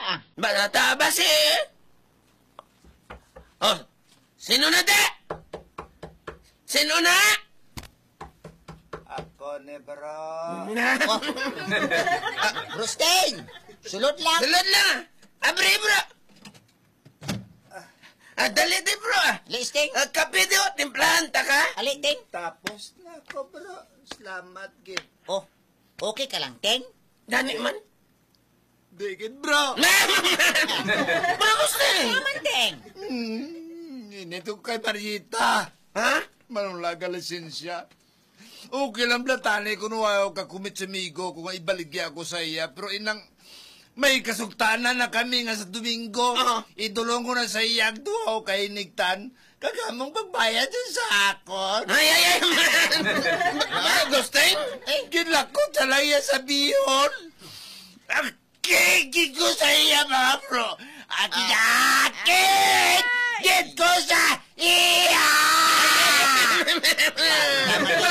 Balata ba si... Oh, sino na de? Sino na? Ako ni bro. Oh. Rustin! Sulod lang. Sulod lang. Abri, bro. Dali di, bro. Listing. Kape di, timplahan ta ka? Ali, Ting. Tapos na ko bro. Salamat gid. Oh, okay ka lang, Ting? Dani man. Digid bro. Bro, gusto Naman, Ting. Inito kay Marita. Ha? Manulaga lisensya. Okay lang blatane kung ayaw ka kumit sa migo kung ibaligya ako sa iya. Pero inang may kasugtanan na kami nga sa Domingo. Idulong ko na sa iya ang duhaw kay Nigtan. Kagamong pagbayad yun sa akon. Ay, man. Gustin? Ginlakot sa laya sa bihon. Akigid ko sa iya mga bro. Akigid ko sa iya!